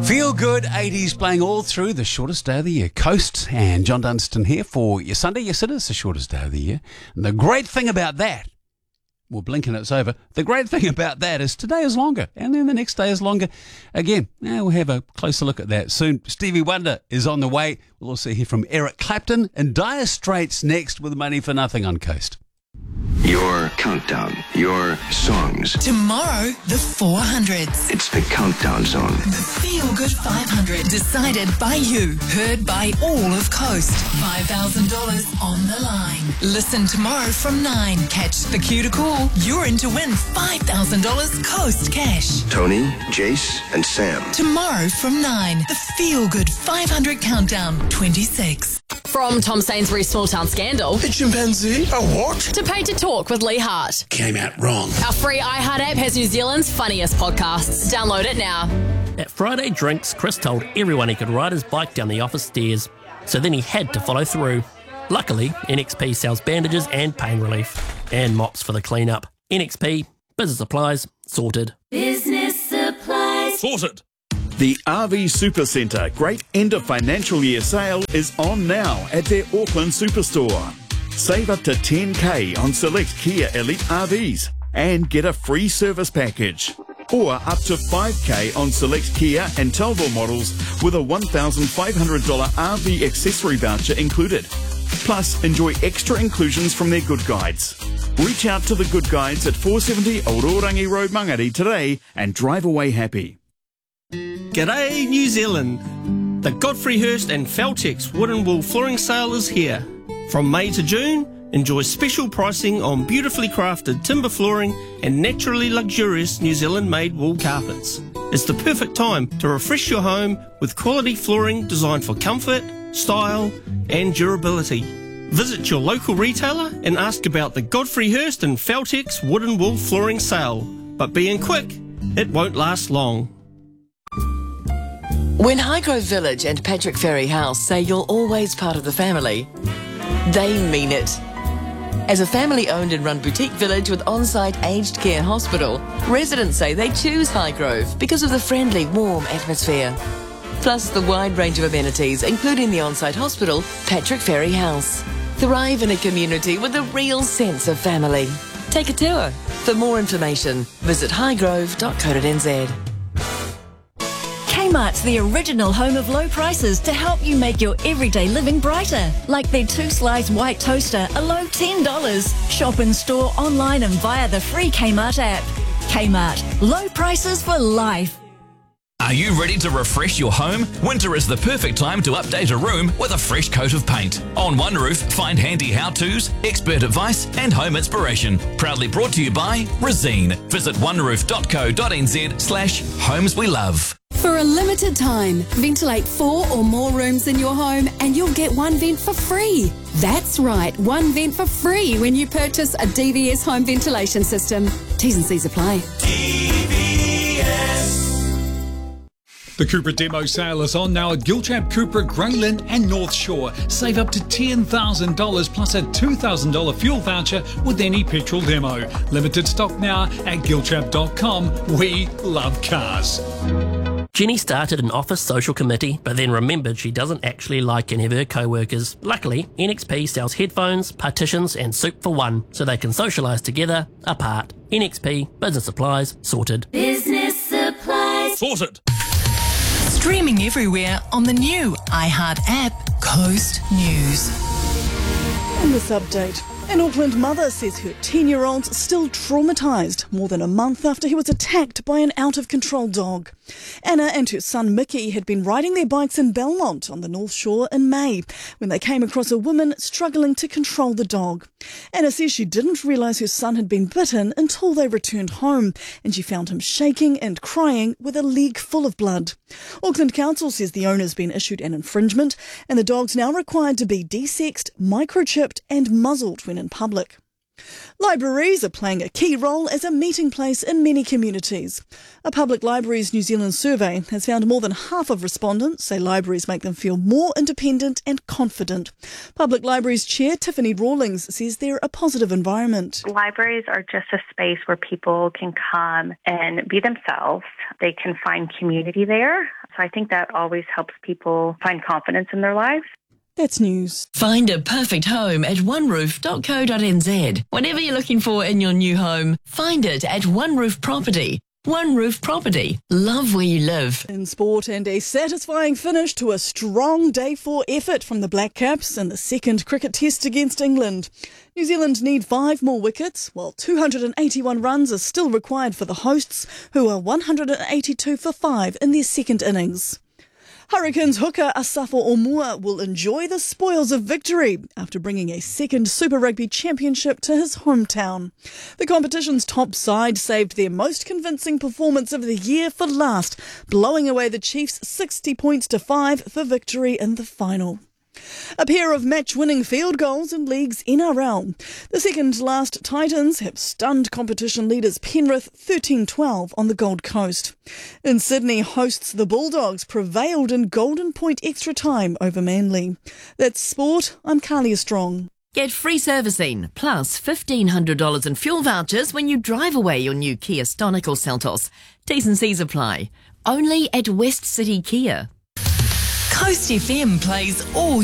Feel good 80s playing all through the shortest day of the year. Coast and John Dunstan here for your Sunday. Yes, it is the shortest day of the year. And the great thing about that, we'll blink and it's over. The great thing about that is today is longer and then the next day is longer again. Now we'll have a closer look at that soon. Stevie Wonder is on the way. We'll also hear from Eric Clapton and Dire Straits next with Money for Nothing on Coast. Your countdown, your songs. Tomorrow, the 400s. It's the countdown song. The Feel Good 500. Decided by you. Heard by all of Coast. $5,000 on the line. Listen tomorrow from 9. Catch the cue to call. You're in to win $5,000 Coast cash. Tony, Jace, and Sam. Tomorrow from 9. The Feel Good 500 Countdown 26. From Tom Sainsbury's Small Town Scandal A chimpanzee? A what? to Paid to Talk with Lee Hart. Came out wrong. Our free iHeart app has New Zealand's funniest podcasts. Download it now. At Friday Drinks, Chris told everyone he could ride his bike down the office stairs, so then he had to follow through. Luckily, NXP sells bandages and pain relief, and mops for the clean-up. NXP, business supplies, sorted. Business supplies. Sorted. The RV Supercentre Great End of Financial Year sale is on now at their Auckland Superstore. Save up to $10,000 on select Kia Elite RVs and get a free service package. Or up to $5,000 on select Kia and Talbot models with a $1,500 RV accessory voucher included. Plus, enjoy extra inclusions from their Good Guides. Reach out to the Good Guides at 470 Ororangi Road, Mangere today and drive away happy. G'day New Zealand! The Godfrey Hirst and Feltex Wood and Wool Flooring Sale is here. From May to June, enjoy special pricing on beautifully crafted timber flooring and naturally luxurious New Zealand-made wool carpets. It's the perfect time to refresh your home with quality flooring designed for comfort, style and durability. Visit your local retailer and ask about the Godfrey Hirst and Feltex Wood and Wool Flooring Sale. But being quick, it won't last long. When Highgrove Village and Patrick Ferry House say you're always part of the family, they mean it. As a family-owned and run boutique village with on-site aged care hospital, residents say they choose Highgrove because of the friendly, warm atmosphere. Plus the wide range of amenities, including the on-site hospital, Patrick Ferry House. Thrive in a community with a real sense of family. Take a tour. For more information, visit highgrove.co.nz. Kmart's the original home of low prices to help you make your everyday living brighter. Like their 2-slice white toaster, a low $10. Shop in store, online and via the free Kmart app. Kmart, low prices for life. Are you ready to refresh your home? Winter is the perfect time to update a room with a fresh coat of paint. On One Roof, find handy how-tos, expert advice and home inspiration. Proudly brought to you by Resene. Visit oneroof.co.nz/homes we love. For a limited time, ventilate 4 or more rooms in your home and you'll get one vent for free. That's right, one vent for free when you purchase a DVS home ventilation system. T's and C's apply. The Cupra demo sale is on now at Giltrap, Cupra, Greyland and North Shore. Save up to $10,000 plus a $2,000 fuel voucher with any petrol demo. Limited stock now at giltrap.com. We love cars. Jenny started an office social committee, but then remembered she doesn't actually like any of her co-workers. Luckily, NXP sells headphones, partitions and soup for one, so they can socialise together, apart. NXP, business supplies, sorted. Business supplies. Sorted. Streaming everywhere on the new iHeart app, Coast News. In this update, an Auckland mother says her 10-year-old's still traumatised more than a month after he was attacked by an out-of-control dog. Anna and her son Mickey had been riding their bikes in Belmont on the North Shore in May when they came across a woman struggling to control the dog. Anna says she didn't realise her son had been bitten until they returned home and she found him shaking and crying with a leg full of blood. Auckland Council says the owner's been issued an infringement and the dog's now required to be desexed, microchipped and muzzled when in public. Libraries are playing a key role as a meeting place in many communities. A Public Libraries New Zealand survey has found more than half of respondents say libraries make them feel more independent and confident. Public Libraries Chair Tiffany Rawlings says they're a positive environment. Libraries are just a space where people can come and be themselves. They can find community there. So I think that always helps people find confidence in their lives. That's news. Find a perfect home at oneroof.co.nz. Whatever you're looking for in your new home, find it at One Roof Property. One Roof Property. Love where you live. In sport, and a satisfying finish to a strong day 4 effort from the Black Caps in the second cricket test against England. New Zealand need 5 more wickets, while 281 runs are still required for the hosts, who are 182 for 5 in their second innings. Hurricanes hooker Asafo Omua will enjoy the spoils of victory after bringing a second Super Rugby championship to his hometown. The competition's top side saved their most convincing performance of the year for last, blowing away the Chiefs 60 points to 5 for victory in the final. A pair of match-winning field goals in League's NRL. The second-last Titans have stunned competition leaders Penrith 13-12 on the Gold Coast. In Sydney, hosts the Bulldogs prevailed in Golden Point extra time over Manly. That's sport. I'm Carlia Strong. Get free servicing, plus $1,500 in fuel vouchers when you drive away your new Kia Stonic or Seltos. T's and C's apply. Only at West City Kia. Coast FM plays all